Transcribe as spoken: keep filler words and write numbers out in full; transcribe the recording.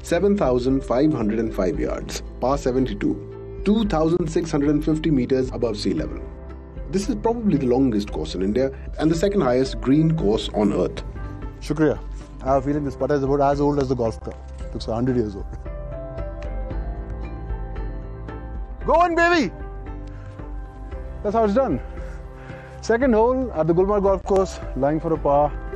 seven thousand five hundred five yards, par seventy-two, two thousand six hundred fifty meters above sea level. This is probably the longest course in India and the second highest green course on earth. Shukriya. I have a feeling this putter is about as old as the golf club. It looks one hundred years old. Go on, baby! That's how it's done. Second hole at the Gulmarg Golf Course, lying for a par.